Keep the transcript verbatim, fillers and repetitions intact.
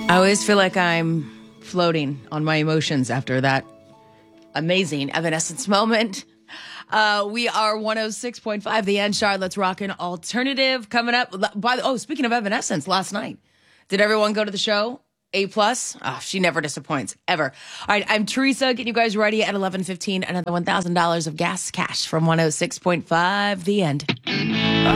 I always feel like I'm floating on my emotions after that amazing Evanescence moment. Uh, we are one oh six point five The End, Charlotte's Rockin' Alternative. Coming up. By the, oh, speaking of Evanescence, last night, did everyone go to the show? A plus? Oh, she never disappoints, ever. All right, I'm Teresa, getting you guys ready at eleven fifteen. Another one thousand dollars of gas cash from one oh six point five The End.